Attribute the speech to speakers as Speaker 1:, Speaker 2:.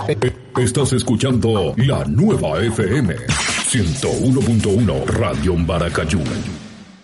Speaker 1: Estás escuchando La Nueva FM 101.1 Radio Maracayú.